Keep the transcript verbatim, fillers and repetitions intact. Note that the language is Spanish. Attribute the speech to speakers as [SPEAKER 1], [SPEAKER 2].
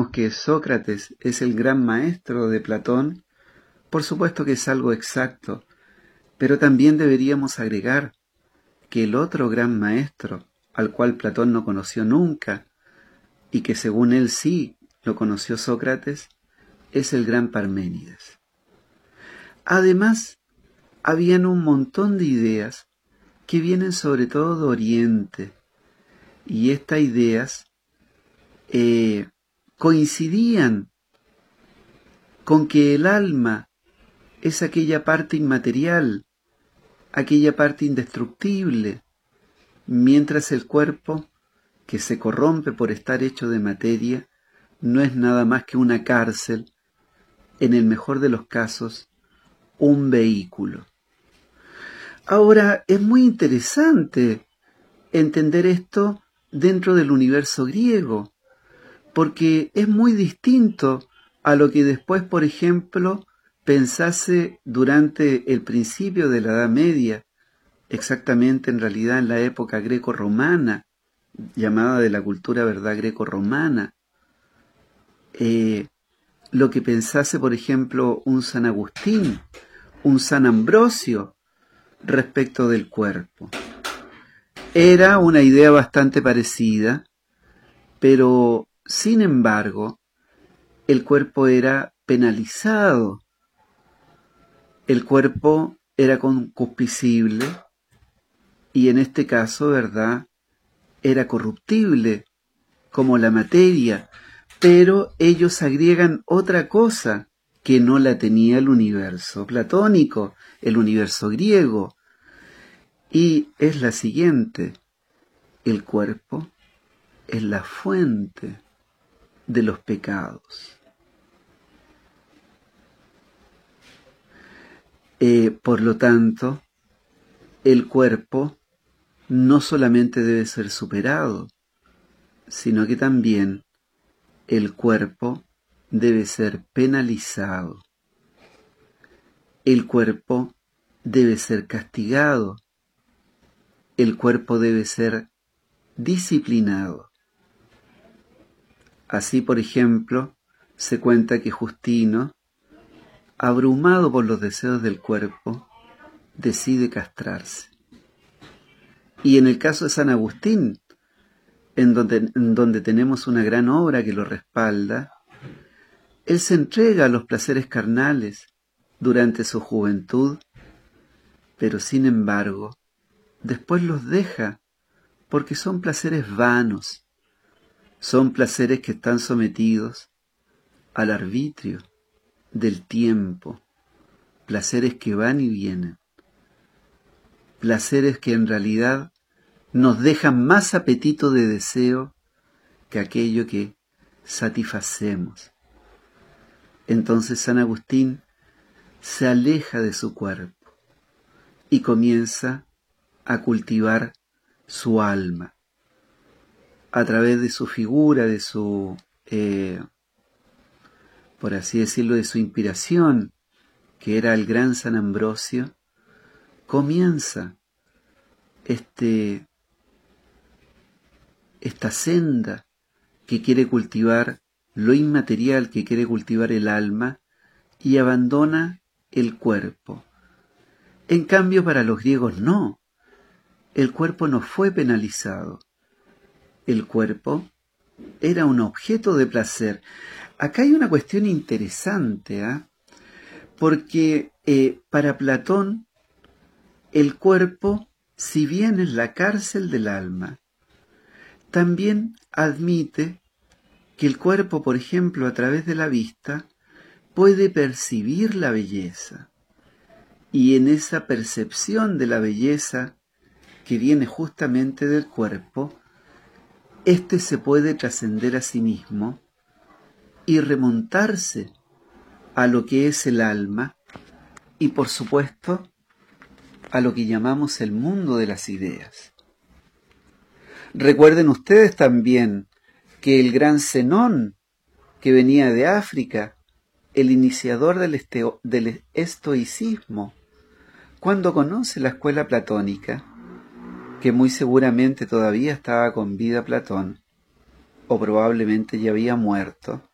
[SPEAKER 1] decimos que Sócrates es el gran maestro de Platón, por supuesto que es algo exacto, pero también deberíamos agregar que el otro gran maestro, al cual Platón no conoció nunca, y que según él sí lo conoció Sócrates, es el gran Parménides. Además, habían un montón de ideas que vienen sobre todo de Oriente, y estas ideas eh, coincidían con que el alma es aquella parte inmaterial, aquella parte indestructible, mientras el cuerpo, que se corrompe por estar hecho de materia, no es nada más que una cárcel, en el mejor de los casos, un vehículo. Ahora, es muy interesante entender esto dentro del universo griego, porque es muy distinto a lo que después, por ejemplo, pensase durante el principio de la Edad Media, exactamente en realidad en la época greco-romana, llamada de la cultura, ¿verdad?, greco-romana. Eh, lo que pensase, por ejemplo, un San Agustín, un San Ambrosio, respecto del cuerpo. Era una idea bastante parecida, pero, sin embargo, el cuerpo era penalizado. El cuerpo era concupiscible y en este caso, ¿verdad?, era corruptible, como la materia, pero ellos agregan otra cosa que no la tenía el universo platónico, el universo griego, y es la siguiente: el cuerpo es la fuente de los pecados. Eh, por lo tanto, el cuerpo no solamente debe ser superado, sino que también el cuerpo debe ser penalizado. El cuerpo debe ser castigado. El cuerpo debe ser disciplinado. Así, por ejemplo, se cuenta que Justino, abrumado por los deseos del cuerpo, decide castrarse. Y en el caso de San Agustín, en donde, en donde tenemos una gran obra que lo respalda, él se entrega a los placeres carnales durante su juventud, pero sin embargo, después los deja porque son placeres vanos, son placeres que están sometidos al arbitrio del tiempo, placeres que van y vienen, placeres que en realidad nos dejan más apetito de deseo que aquello que satisfacemos. Entonces San Agustín se aleja de su cuerpo y comienza a cultivar su alma a través de su figura, de su, eh, por así decirlo, de su inspiración, que era el gran San Ambrosio. Comienza este esta senda que quiere cultivar lo inmaterial, que quiere cultivar el alma, y abandona el cuerpo. En cambio, para los griegos no. El cuerpo no fue penalizado. El cuerpo era un objeto de placer. Acá hay una cuestión interesante, ¿eh? Porque eh, para Platón, el cuerpo, si bien es la cárcel del alma, también admite que el cuerpo, por ejemplo, a través de la vista, puede percibir la belleza. Y en esa percepción de la belleza que viene justamente del cuerpo, éste se puede trascender a sí mismo y remontarse a lo que es el alma y, por supuesto, a lo que llamamos el mundo de las ideas. Recuerden ustedes también que el gran Zenón, que venía de África, el iniciador del, esteo, del estoicismo, cuando conoce la escuela platónica, que muy seguramente todavía estaba con vida Platón, o probablemente ya había muerto,